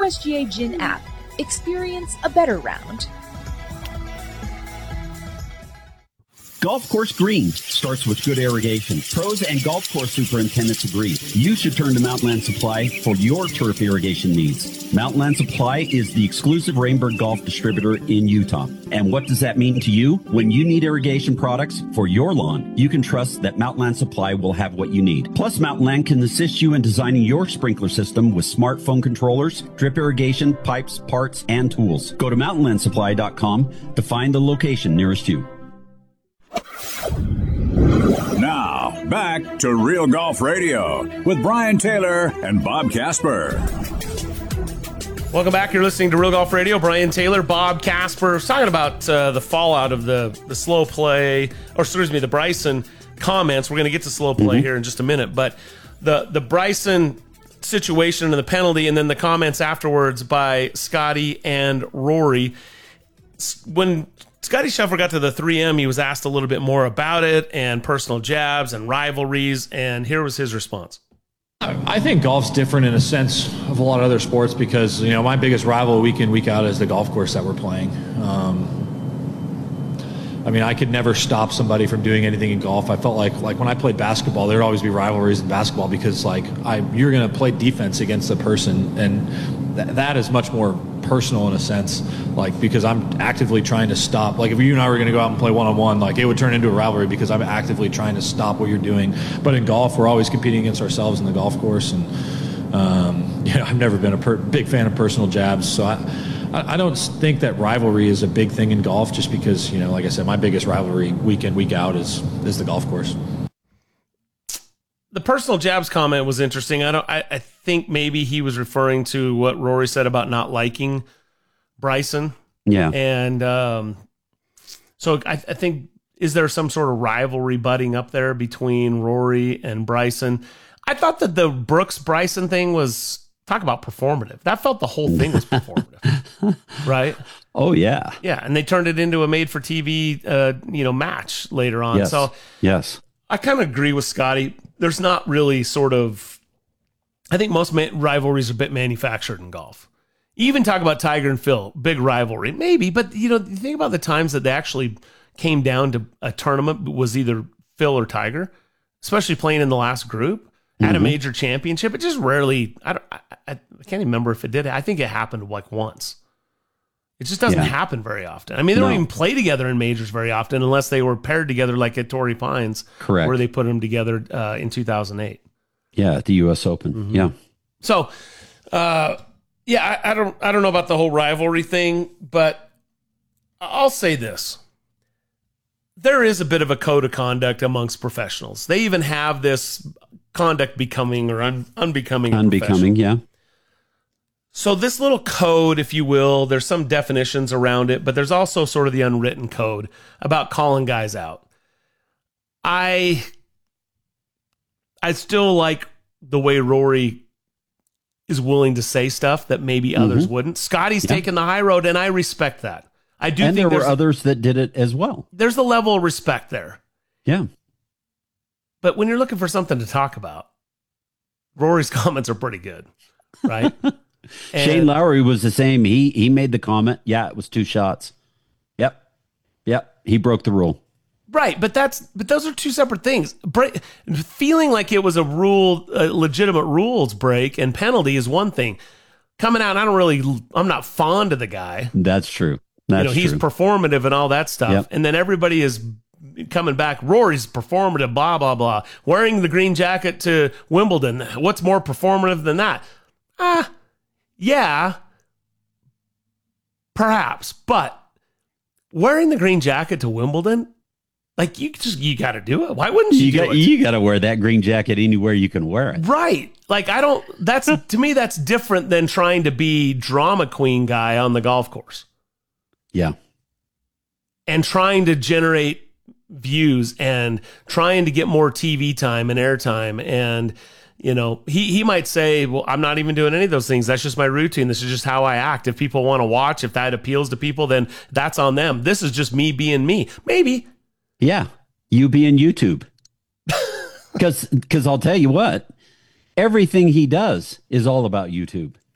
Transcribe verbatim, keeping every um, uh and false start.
S G A Gin app. Experience a better round. Golf course green starts with good irrigation. Pros and golf course superintendents agree. You should turn to Mountainland Supply for your turf irrigation needs. Mountainland Supply is the exclusive Rainbird Golf distributor in Utah. And what does that mean to you? When you need irrigation products for your lawn, you can trust that Mountainland Supply will have what you need. Plus, Mountainland can assist you in designing your sprinkler system with smartphone controllers, drip irrigation, pipes, parts, and tools. Go to mountainland supply dot com to find the location nearest you. Now, back to Real Golf Radio with Brian Taylor and Bob Casper. Welcome back. You're listening to Real Golf Radio. Brian Taylor, Bob Casper. I was talking about uh, the fallout of the, the slow play, or excuse me, the Bryson comments. We're going to get to slow play mm-hmm. here in just a minute. But the, the Bryson situation and the penalty, and then the comments afterwards by Scotty and Rory. When Scotty Scheffler got to the three M, he was asked a little bit more about it and personal jabs and rivalries, and here was his response. I think golf's different in a sense of a lot of other sports because, you know, my biggest rival week in, week out is the golf course that we're playing. Um, I mean, I could never stop somebody from doing anything in golf. I felt like like when I played basketball, there would always be rivalries in basketball because, like, I you're going to play defense against the person, and th- that is much more personal in a sense, like, because I'm actively trying to stop. Like, if you and I were going to go out and play one-on-one, like, it would turn into a rivalry because I'm actively trying to stop what you're doing. But in golf, we're always competing against ourselves in the golf course, and um, yeah, I've never been a per- big fan of personal jabs, so I. I don't think that rivalry is a big thing in golf just because, you know, like I said, my biggest rivalry week in, week out is is the golf course. The personal jabs comment was interesting. I don't. I, I think maybe he was referring to what Rory said about not liking Bryson. Yeah. And um, so I, I think, is there some sort of rivalry budding up there between Rory and Bryson? I thought that the Brooks-Bryson thing was... Talk about performative. That felt the whole thing was performative, right? Oh, yeah. Yeah, and they turned it into a made-for-T V uh, you know, match later on. Yes. So yes. I kind of agree with Scotty. There's not really sort of... I think most ma- rivalries are a bit manufactured in golf. Even talk about Tiger and Phil, big rivalry. Maybe, but you know, you think about the times that they actually came down to a tournament was either Phil or Tiger, especially playing in the last group. Had a major championship. It just rarely, I, don't, I, I can't even remember if it did. I think it happened like once. It just doesn't yeah. happen very often. I mean, they no. don't even play together in majors very often unless they were paired together like at Torrey Pines. Correct. Where they put them together uh, in two thousand eight. Yeah, at the U S Open. Mm-hmm. Yeah. So, uh, yeah, I, I don't I don't know about the whole rivalry thing, but I'll say this. There is a bit of a code of conduct amongst professionals. They even have this conduct becoming or un, unbecoming. Unbecoming, yeah. So this little code, if you will, there's some definitions around it, but there's also sort of the unwritten code about calling guys out. I, I still like the way Rory is willing to say stuff that maybe mm-hmm. others wouldn't. Scotty's yeah. taking the high road, and I respect that. I do and think there were others that did it as well. There's a level of respect there. Yeah. But when you're looking for something to talk about, Rory's comments are pretty good, right? Shane Lowry was the same. He he made the comment, yeah, it was two shots. Yep. Yep. He broke the rule. Right, but that's but those are two separate things. Break, feeling like it was a rule, a legitimate rules break and penalty is one thing. Coming out, I don't really, I'm not fond of the guy. That's true. That's you know, he's true. performative and all that stuff. Yep. And then everybody is coming back. Rory's performative, blah, blah, blah. Wearing the green jacket to Wimbledon. What's more performative than that? Ah, yeah, perhaps. But wearing the green jacket to Wimbledon, like you just, you got to do it. Why wouldn't you, you do got, it? You got to wear that green jacket anywhere you can wear it. Right. Like I don't, that's, to me, that's different than trying to be drama queen guy on the golf course. Yeah. And trying to generate views and trying to get more T V time and airtime. And, you know, he, he might say, well, I'm not even doing any of those things. That's just my routine. This is just how I act. If people want to watch, if that appeals to people, then that's on them. This is just me being me. Maybe. Yeah. You being YouTube. Because because I'll tell you what, everything he does is all about YouTube.